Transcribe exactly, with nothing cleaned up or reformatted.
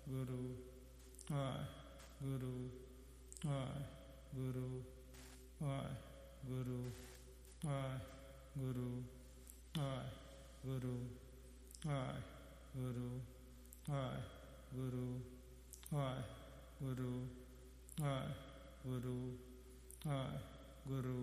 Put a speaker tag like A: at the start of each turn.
A: Guru, Why Guru, Why Guru, Why Guru, Why Guru, Why Guru, Why Guru, Why Guru, Why Guru, Why Guru, Why Guru.